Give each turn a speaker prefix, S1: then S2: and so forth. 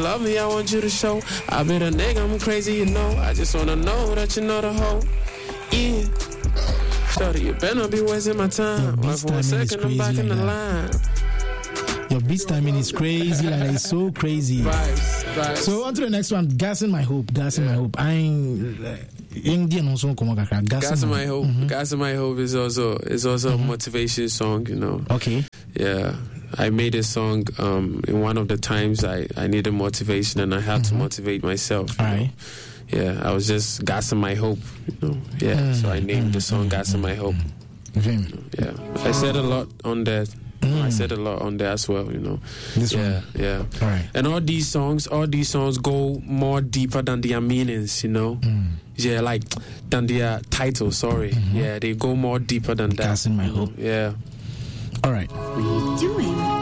S1: love me, I want you to show. I've been a nigga, I'm crazy, you know. I just wanna know that you know the whole. Yeah. Shorty, you better be wasting my time.
S2: Your
S1: For 1 second, I'm back in the line.
S2: Your beat timing is crazy, like it's so crazy.
S1: Vibes.
S2: So on to the next one, Gassing My Hope. Gassing My Hope. Gassing
S1: My Hope.
S2: Mm-hmm.
S1: Gassing My Hope is also a motivation song, you know.
S2: Okay.
S1: Yeah. I made a song in one of the times I needed motivation and I had to motivate myself.
S2: All right.
S1: Yeah, I was just gassing my hope, you know. Yeah, so I named the song Gassing My Hope. Yeah, I said a lot on that. I said a lot on there as well, you know.
S2: This one.
S1: Yeah.
S2: All right.
S1: And all these songs go more deeper than their meanings, you know. Yeah, like than their title, sorry. Yeah, they go more deeper than that.
S2: Gassing My Hope.
S1: Yeah.
S2: All right.
S3: What are you doing?